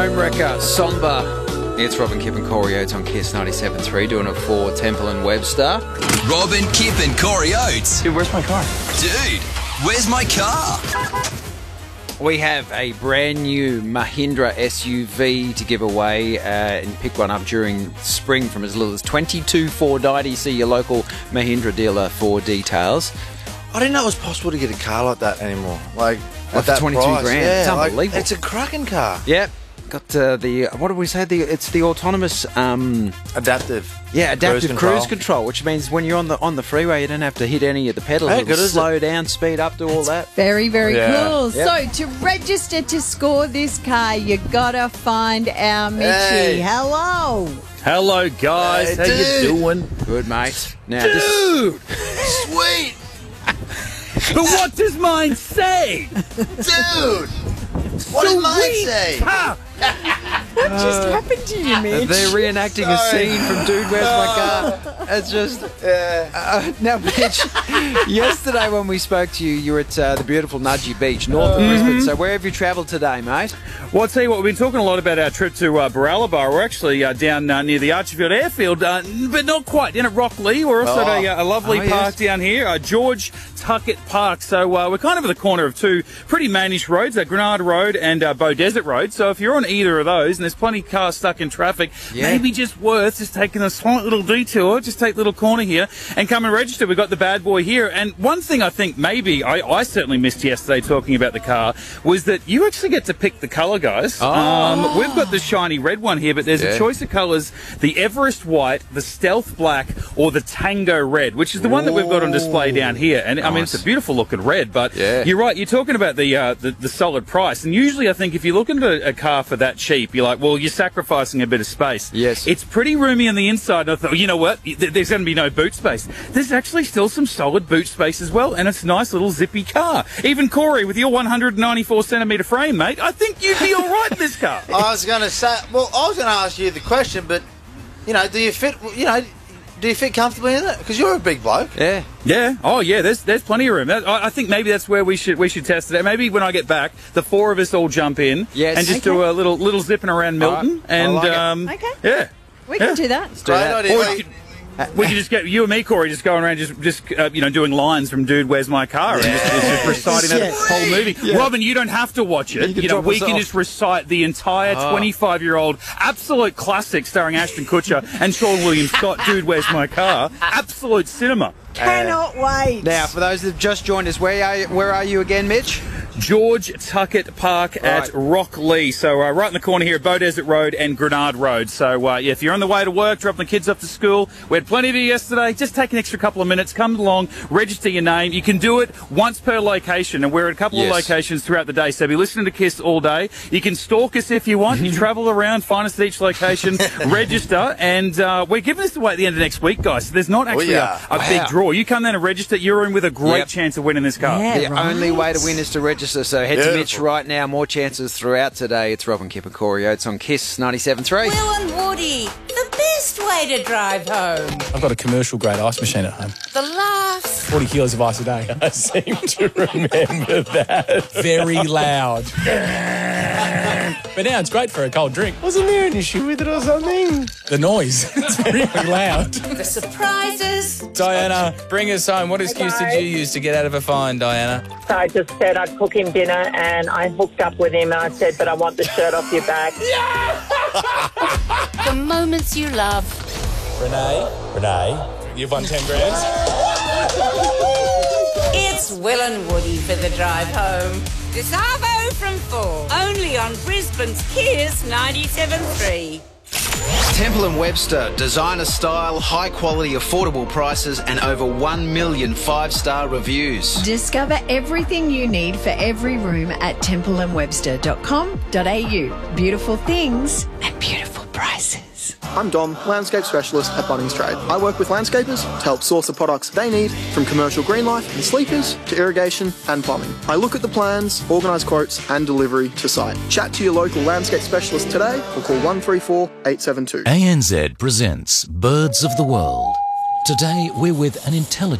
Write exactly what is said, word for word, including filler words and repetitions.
Homewrecker, Somber. It's Robin, Kip and Corey Oates on Kiss ninety-seven point three, doing it for Temple and Webster. Robin, Kip and Corey Oates. Dude, where's my car? Dude, where's my car? We have a brand new Mahindra S U V to give away, uh, and pick one up during spring from as little as twenty-two Ford I D. See your local Mahindra dealer for details. I didn't know it was possible to get a car like that anymore. Like, Like at that twenty-two price. grand. Yeah, It's unbelievable. Like, it's a cracking car. Yep. Got uh, the, what did we say? The It's the autonomous... Um, Adaptive. Yeah, adaptive Cruise cruise control. control. which means when you're on the on the freeway, you don't have to hit any of the pedals. How It'll good is slow it? down, speed up, do all that. Very, very Yeah. cool. Yep. So to register to score this car, you gotta find our Mitchie. Hey. Hello. Hello, guys. Hey, How dude. you doing? Good, mate. Now, this, Dude! Sweet! But what does mine say? Dude! What did mine Sweet say? car. What just happened to you, Mitch? they're reenacting a Sorry. scene from Dude, Where's My Car? It's just... Yeah. Uh, now, Mitch, yesterday when we spoke to you, you were at uh, the beautiful Nudgee Beach, north of Brisbane. So where have you travelled today, mate? Well, I'll tell you what, we've been talking a lot about our trip to uh, Baralaba. We're actually uh, down uh, near the Archerfield Airfield, uh, but not quite, in at Rockley. We're also Oh. at a, a lovely Oh, yes. park down here, uh, George Tuckett Park. So uh, we're kind of at the corner of two pretty mannish roads, uh, Granada Road and uh, Bow Desert Road. So if you're on either of those and there's plenty of cars stuck in traffic, Yeah. maybe just worth just taking a slight little detour, just take a little corner here and come and register. We've got the bad boy here. And one thing I think maybe I, I certainly missed yesterday talking about the car was that you actually get to pick the colour, guys. Oh. Um, we've got the shiny red one here, but there's Yeah. a choice of colours, the Everest white, the Stealth black, or the Tango red, which is the one that we've got on display down here. And I mean, it's a Nice. beautiful looking red, but Yeah. you're right, you're talking about the, uh, the the solid price. And usually I think if you're looking at a car for that cheap, you're like, well, you're sacrificing a bit of space. Yes. It's pretty roomy on the inside. And I thought, you know what? Th- There's going to be no boot space. There's actually still some solid boot space as well, and it's a nice little zippy car. Even Corey, with your one hundred ninety-four centimetre frame, mate, I think you'd be all right in this car. I was going to say, well, I was going to ask you the question, but, you know, do you fit, you know, do you fit comfortably in it? Because you're a big bloke. Yeah. Yeah. Oh, yeah. There's there's plenty of room. That, I, I think maybe that's where we should we should test it out. Maybe when I get back, the four of us all jump in Yes. and just Okay. do a little little zipping around Milton. I and like it. um, Okay. yeah, We can Yeah. do that. do Great that. idea. Or Like, we could, we could just get you and me, Corey, just going around just just uh, you know doing lines from Dude, Where's My Car, and just, just, just reciting that Yeah. whole movie. Yeah. Robin, you don't have to watch it. You can You, know, drop we us can off. just recite the entire Oh. twenty-five-year-old absolute classic starring Ashton Kutcher and Sean William Scott. Dude, Where's My Car? Absolute cinema. Cannot wait. Now, for those that have just joined us, where are you, where are you again, Mitch? George Tuckett Park at Right. Rockley. So uh, right in the corner here at Bow Desert Road and Granada Road. So uh, yeah, if you're on the way to work, dropping the kids off to school, we had plenty of you yesterday. Just take an extra couple of minutes, come along, register your name. You can do it once per location, and we're at a couple Yes. of locations throughout the day. So be listening to Kiss all day. You can stalk us if you want. You travel around, find us at each location, register, and uh, we're giving this away at the end of next week, guys. So there's not actually yeah. a, a Wow. big draw. You come down and register, you're in with a great Yep. chance of winning this car. Yeah. The right. only way to win is to register, so head to Beautiful. Mitch right now. More chances throughout today. It's Robin, Kip and Corey Oates on Kiss ninety-seven point three. Will and Woody, the best way to drive home. I've got a commercial grade ice machine at home. The laughs, forty kilos of ice a day. I seem to remember that. Very loud. But now it's great for a cold drink. Wasn't there an issue with it or something? The noise. It's really loud. the surprises. Diana, bring us home. What excuse did you use to get out of a fine, Diana? So I just said I'd cook him dinner and I hooked up with him and I said, but I want the shirt off your back. The moments you love. Renee? Renee? You've won ten grand? It's Will and Woody for the drive home. DeSavo from four. Only on Brisbane's Kiss ninety-seven point three. Temple and Webster, designer style, high quality, affordable prices, and over one million five-star reviews. Discover everything you need for every room at temple and webster dot com dot a u. Beautiful things at beautiful prices. I'm Dom, landscape specialist at Bunnings Trade. I work with landscapers to help source the products they need, from commercial green life and sleepers to irrigation and plumbing. I look at the plans, organise quotes and delivery to site. Chat to your local landscape specialist today or call one three four, eight seven two. A N Z presents Birds of the World. Today we're with an intelligent